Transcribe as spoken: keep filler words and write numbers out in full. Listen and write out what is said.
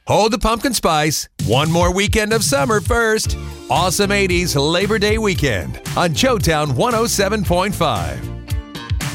Hold the pumpkin spice. One more weekend of summer first. Awesome eighties Labor Day weekend on Showtown one oh seven point five.